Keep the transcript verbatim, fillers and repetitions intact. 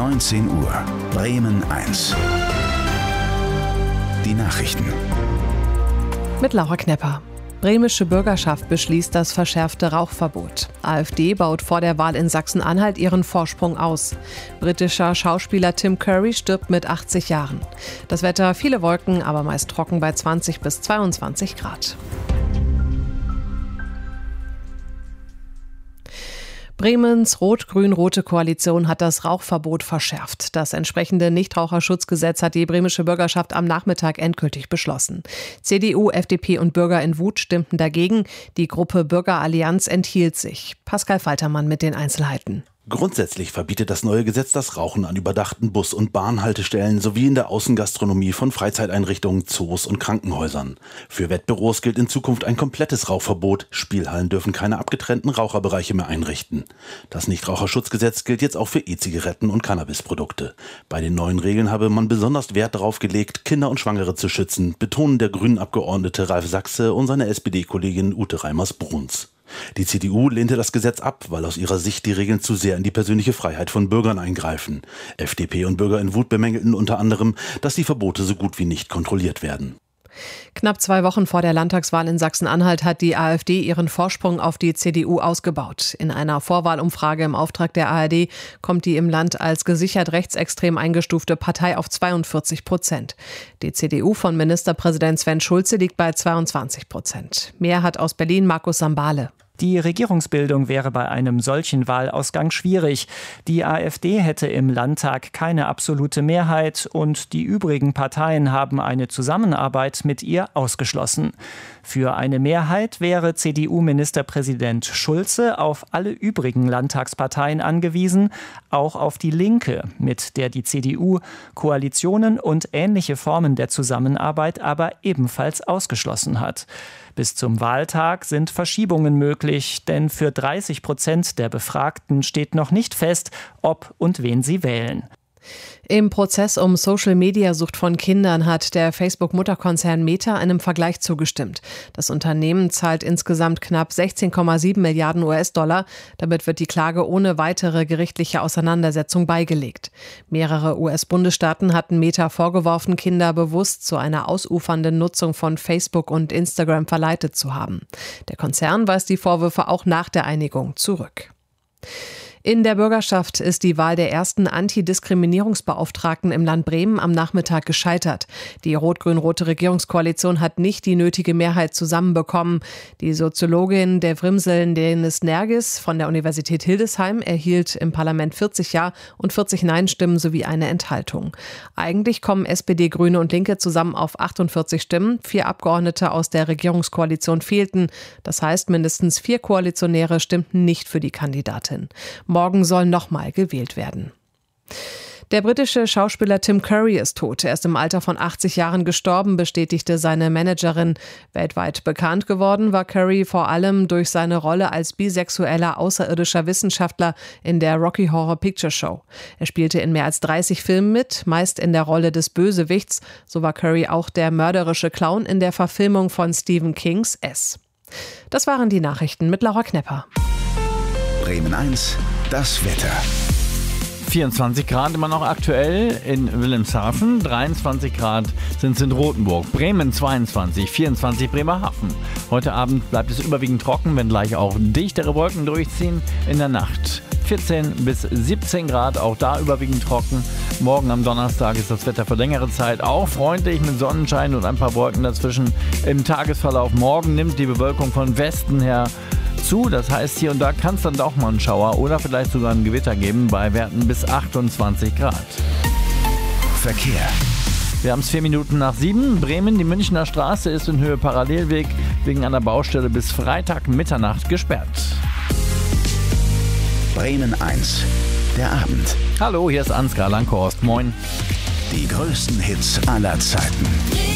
neunzehn Uhr. Bremen eins. Die Nachrichten. Mit Laura Knepper. Bremische Bürgerschaft beschließt das verschärfte Rauchverbot. AfD baut vor der Wahl in Sachsen-Anhalt ihren Vorsprung aus. Britischer Schauspieler Tim Curry stirbt mit achtzig Jahren. Das Wetter, viele Wolken, aber meist trocken bei zwanzig bis zweiundzwanzig Grad. Bremens rot-grün-rote Koalition hat das Rauchverbot verschärft. Das entsprechende Nichtraucherschutzgesetz hat die bremische Bürgerschaft am Nachmittag endgültig beschlossen. C D U, F D P und Bürger in Wut stimmten dagegen. Die Gruppe Bürgerallianz enthielt sich. Pascal Faltermann mit den Einzelheiten. Grundsätzlich verbietet das neue Gesetz das Rauchen an überdachten Bus- und Bahnhaltestellen sowie in der Außengastronomie von Freizeiteinrichtungen, Zoos und Krankenhäusern. Für Wettbüros gilt in Zukunft ein komplettes Rauchverbot. Spielhallen dürfen keine abgetrennten Raucherbereiche mehr einrichten. Das Nichtraucherschutzgesetz gilt jetzt auch für E-Zigaretten und Cannabisprodukte. Bei den neuen Regeln habe man besonders Wert darauf gelegt, Kinder und Schwangere zu schützen, betonen der Grünen-Abgeordnete Ralf Sachse und seine S P D-Kollegin Ute Reimers-Bruns. Die C D U lehnte das Gesetz ab, weil aus ihrer Sicht die Regeln zu sehr in die persönliche Freiheit von Bürgern eingreifen. F D P und Bürger in Wut bemängelten unter anderem, dass die Verbote so gut wie nicht kontrolliert werden. Knapp zwei Wochen vor der Landtagswahl in Sachsen-Anhalt hat die AfD ihren Vorsprung auf die C D U ausgebaut. In einer Vorwahlumfrage im Auftrag der A R D kommt die im Land als gesichert rechtsextrem eingestufte Partei auf zweiundvierzig Prozent. Die C D U von Ministerpräsident Sven Schulze liegt bei zweiundzwanzig Prozent. Mehr hat aus Berlin Markus Sambale. Die Regierungsbildung wäre bei einem solchen Wahlausgang schwierig. Die AfD hätte im Landtag keine absolute Mehrheit und die übrigen Parteien haben eine Zusammenarbeit mit ihr ausgeschlossen. Für eine Mehrheit wäre C D U-Ministerpräsident Schulze auf alle übrigen Landtagsparteien angewiesen, auch auf die Linke, mit der die C D U Koalitionen und ähnliche Formen der Zusammenarbeit aber ebenfalls ausgeschlossen hat. Bis zum Wahltag sind Verschiebungen möglich, denn für dreißig Prozent der Befragten steht noch nicht fest, ob und wen sie wählen. Im Prozess um Social-Media-Sucht von Kindern hat der Facebook-Mutterkonzern Meta einem Vergleich zugestimmt. Das Unternehmen zahlt insgesamt knapp sechzehn Komma sieben Milliarden U S-Dollar. Damit wird die Klage ohne weitere gerichtliche Auseinandersetzung beigelegt. Mehrere U S-Bundesstaaten hatten Meta vorgeworfen, Kinder bewusst zu einer ausufernden Nutzung von Facebook und Instagram verleitet zu haben. Der Konzern weist die Vorwürfe auch nach der Einigung zurück. In der Bürgerschaft ist die Wahl der ersten Antidiskriminierungsbeauftragten im Land Bremen am Nachmittag gescheitert. Die rot-grün-rote Regierungskoalition hat nicht die nötige Mehrheit zusammenbekommen. Die Soziologin der Vrimseln Denis Nergis von der Universität Hildesheim erhielt im Parlament vierzig Ja- und vierzig Nein-Stimmen sowie eine Enthaltung. Eigentlich kommen S P D, Grüne und Linke zusammen auf achtundvierzig Stimmen. Vier Abgeordnete aus der Regierungskoalition fehlten. Das heißt, mindestens vier Koalitionäre stimmten nicht für die Kandidatin. Morgen soll nochmal gewählt werden. Der britische Schauspieler Tim Curry ist tot. Er ist im Alter von achtzig Jahren gestorben, bestätigte seine Managerin. Weltweit bekannt geworden war Curry vor allem durch seine Rolle als bisexueller außerirdischer Wissenschaftler in der Rocky Horror Picture Show. Er spielte in mehr als dreißig Filmen mit, meist in der Rolle des Bösewichts. So war Curry auch der mörderische Clown in der Verfilmung von Stephen Kings S. Das waren die Nachrichten mit Laura Knepper. Bremen eins, das Wetter. vierundzwanzig Grad immer noch aktuell in Wilhelmshaven, dreiundzwanzig Grad sind es in Rothenburg, Bremen zweiundzwanzig, vierundzwanzig Bremerhaven. Heute Abend bleibt es überwiegend trocken, wenn gleich auch dichtere Wolken durchziehen. In der Nacht vierzehn bis siebzehn Grad, auch da überwiegend trocken. Morgen am Donnerstag ist das Wetter für längere Zeit auch freundlich mit Sonnenschein und ein paar Wolken dazwischen. Im Tagesverlauf morgen nimmt die Bewölkung von Westen her zu. Das heißt, hier und da kann es dann doch mal einen Schauer oder vielleicht sogar ein Gewitter geben bei Werten bis achtundzwanzig Grad. Verkehr. Wir haben es vier Minuten nach sieben. Bremen, die Münchner Straße ist in Höhe Parallelweg wegen einer Baustelle bis Freitag Mitternacht gesperrt. Bremen eins, der Abend. Hallo, hier ist Ansgar Langhorst. Moin. Die größten Hits aller Zeiten.